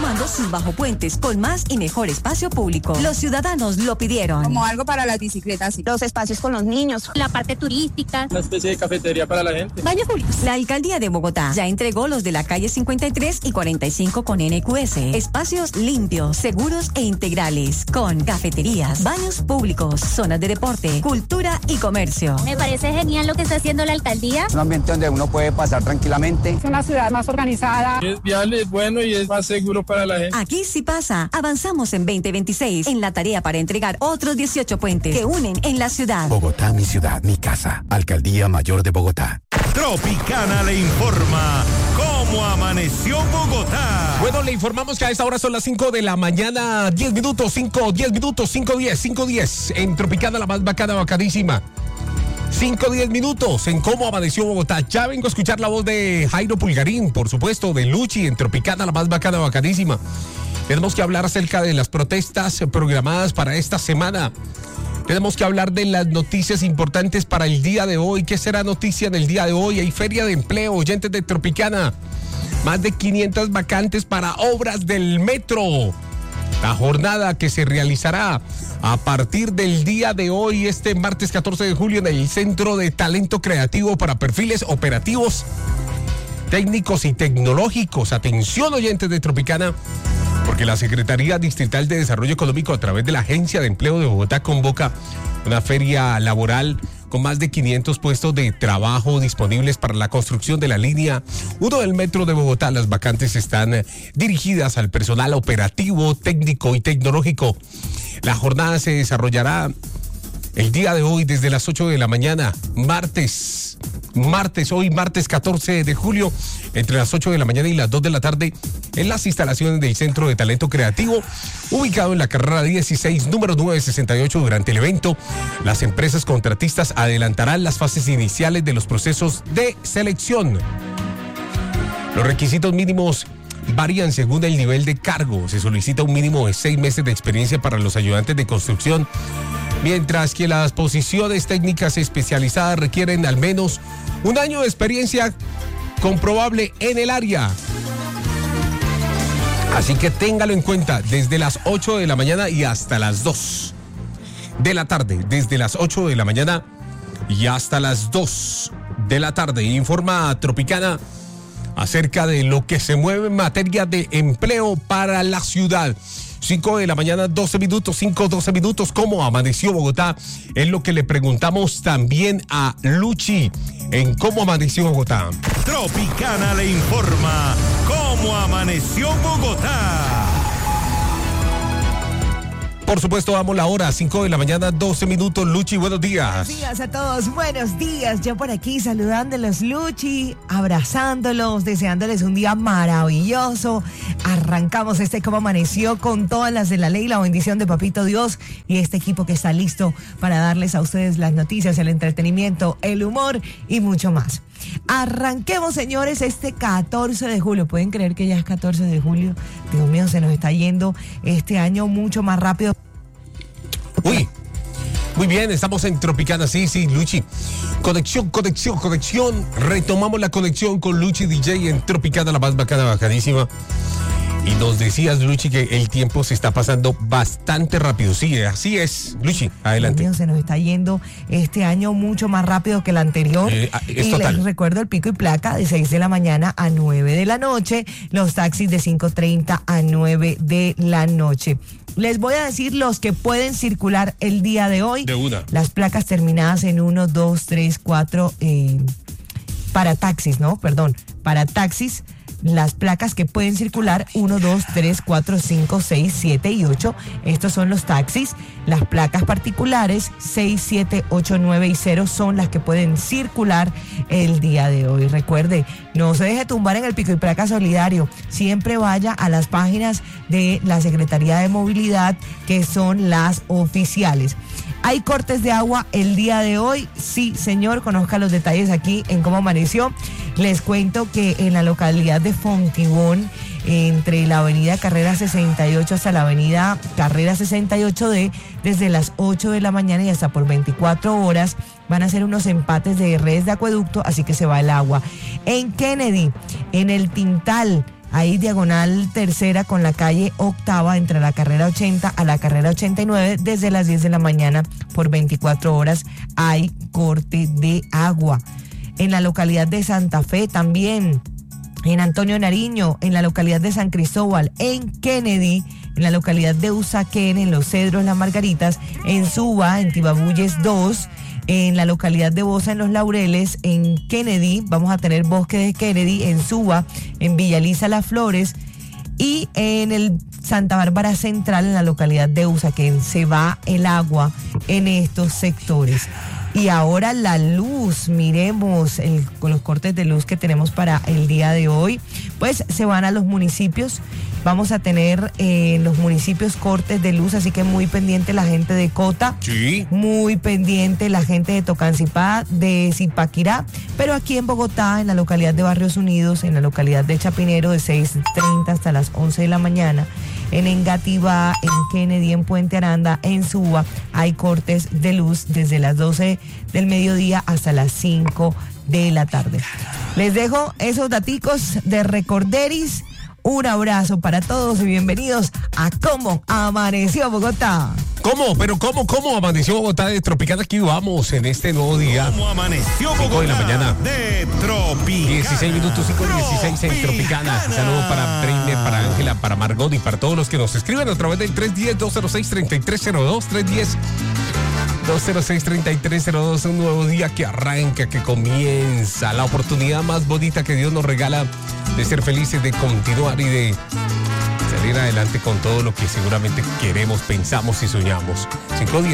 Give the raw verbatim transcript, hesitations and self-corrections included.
renovando sus bajopuentes con más y mejor espacio público. Los ciudadanos lo pidieron. Como algo para las bicicletas, los espacios con los niños, la parte turística, una especie de cafetería para la gente. Baños públicos. La alcaldía de Bogotá ya entregó los de la calle cincuenta y tres y cuarenta y cinco con N Q S. Espacios limpios, seguros e integrales, con cafeterías, baños públicos, zonas de deporte, cultura y comercio. Me parece genial lo que está haciendo la alcaldía. Un ambiente donde uno puede pasar tranquilamente. Es una ciudad más organizada. Es viable, es bueno y es más seguro para la gente. Aquí sí pasa. Avanzamos en veinte veintiséis en la tarea para entregar otros dieciocho puentes que unen en la ciudad. Bogotá, mi ciudad, mi casa. Alcaldía Mayor de Bogotá. Tropicana le informa cómo amaneció Bogotá. Bueno, le informamos que a esta hora son las cinco de la mañana, diez minutos, cinco, diez minutos, cinco, diez, cinco, diez. En Tropicana, la más bacana, bacadísima. cinco, diez minutos en cómo amaneció Bogotá. Ya vengo a escuchar la voz de Jairo Pulgarín, por supuesto, de Luchi, en Tropicana, la más bacana, bacadísima. Tenemos que hablar acerca de las protestas programadas para esta semana. Tenemos que hablar de las noticias importantes para el día de hoy. ¿Qué será noticia en el día de hoy? Hay feria de empleo, oyentes de Tropicana. Más de quinientas vacantes para obras del metro. La jornada que se realizará a partir del día de hoy, este martes catorce de julio, en el Centro de Talento Creativo para Perfiles Operativos, Técnicos y Tecnológicos. Atención, oyentes de Tropicana, porque la Secretaría Distrital de Desarrollo Económico, a través de la Agencia de Empleo de Bogotá, convoca una feria laboral con más de quinientos puestos de trabajo disponibles para la construcción de la línea uno del metro de Bogotá. Las vacantes están dirigidas al personal operativo, técnico y tecnológico. La jornada se desarrollará el día de hoy desde las ocho de la mañana, martes, martes, hoy martes catorce de julio, entre las ocho de la mañana y las dos de la tarde, en las instalaciones del Centro de Talento Creativo, ubicado en la carrera dieciséis, número novecientos sesenta y ocho. Durante el evento, las empresas contratistas adelantarán las fases iniciales de los procesos de selección. Los requisitos mínimos varían según el nivel de cargo. Se solicita un mínimo de seis meses de experiencia para los ayudantes de construcción, mientras que las posiciones técnicas especializadas requieren al menos un año de experiencia comprobable en el área. Así que téngalo en cuenta, desde las ocho de la mañana y hasta las dos de la tarde. Desde las ocho de la mañana y hasta las dos de la tarde. Informa Tropicana acerca de lo que se mueve en materia de empleo para la ciudad. cinco de la mañana, doce minutos, cinco, doce minutos. ¿Cómo amaneció Bogotá? Es lo que le preguntamos también a Luchi en cómo amaneció Bogotá. Tropicana le informa cómo amaneció Bogotá. Por supuesto, damos la hora, cinco de la mañana, doce minutos. Luchi, buenos días. Buenos días a todos, buenos días. Yo por aquí saludándolos, Luchi, abrazándolos, deseándoles un día maravilloso. Arrancamos este Cómo Amaneció con todas las de la ley, la bendición de Papito Dios y este equipo que está listo para darles a ustedes las noticias, el entretenimiento, el humor y mucho más. Arranquemos, señores, este catorce de julio. ¿Pueden creer que ya es catorce de julio? Dios mío, se nos está yendo este año mucho más rápido. Uy, muy bien, estamos en Tropicana, sí, sí, Luchi. Conexión, conexión, conexión. Retomamos la conexión con Luchi D J en Tropicana, la más bacana, bacadísima. Y nos decías, Luchi, que el tiempo se está pasando bastante rápido. Sí, así es. Luchi, adelante. Dios mío, se nos está yendo este año mucho más rápido que el anterior. Eh, es y total. Les recuerdo el pico y placa de seis de la mañana a nueve de la noche. Los taxis de cinco treinta a nueve de la noche. Les voy a decir los que pueden circular el día de hoy. De una. Las placas terminadas en uno, dos, tres, cuatro, eh, para taxis, ¿no? Perdón, para taxis. Las placas que pueden circular uno, dos, tres, cuatro, cinco, seis, siete y ocho. Estos son los taxis. Las placas particulares seis, siete, ocho, nueve y cero son las que pueden circular el día de hoy. Recuerde, no se deje tumbar en el pico y placa solidario. Siempre vaya a las páginas de la Secretaría de Movilidad, que son las oficiales. ¿Hay cortes de agua el día de hoy? Sí, señor, conozca los detalles aquí en Cómo Amaneció. Les cuento que en la localidad de Fontibón, entre la avenida Carrera sesenta y ocho hasta la avenida Carrera sesenta y ocho D, desde las ocho de la mañana y hasta por veinticuatro horas, van a hacer unos empates de redes de acueducto, así que se va el agua. En Kennedy, en el Tintal, ahí diagonal tercera con la calle octava, entre la carrera ochenta a la carrera ochenta y nueve, desde las diez de la mañana por veinticuatro horas hay corte de agua. En la localidad de Santa Fe también, en Antonio Nariño, en la localidad de San Cristóbal, en Kennedy, en la localidad de Usaquén, en Los Cedros, Las Margaritas, en Suba, en Tibabuyes dos, en la localidad de Bosa, en Los Laureles, en Kennedy, vamos a tener Bosque de Kennedy, en Suba, en Villaliza, Las Flores, y en el Santa Bárbara Central, en la localidad de Usaquén. Se va el agua en estos sectores. Y ahora la luz, miremos el, con los cortes de luz que tenemos para el día de hoy, pues se van a los municipios. Vamos a tener eh, en los municipios cortes de luz, así que muy pendiente la gente de Cota, sí, muy pendiente la gente de Tocancipá, de Zipaquirá, pero aquí en Bogotá, en la localidad de Barrios Unidos, en la localidad de Chapinero, de seis treinta hasta las once de la mañana, en Engativá, en Kennedy, en Puente Aranda, en Suba, hay cortes de luz desde las doce del mediodía hasta las cinco de la tarde. Les dejo esos daticos de Recorderis. Un abrazo para todos y bienvenidos a Cómo Amaneció Bogotá. ¿Cómo? ¿Pero cómo? ¿Cómo amaneció Bogotá de Tropicana? Aquí vamos en este nuevo día. ¿Cómo amaneció Bogotá? cinco de la mañana. De Tropicana. dieciséis minutos, cinco dieciséis en Tropicana. Un saludo para Breiner, para Ángela, para Margot y para todos los que nos escriben a través del tres uno cero, dos cero seis, tres tres cero dos, tres uno cero, dos cero seis, tres tres cero dos. Un nuevo día que arranca, que comienza. La oportunidad más bonita que Dios nos regala de ser felices, de continuar y de salir adelante con todo lo que seguramente queremos, pensamos y soñamos. cinco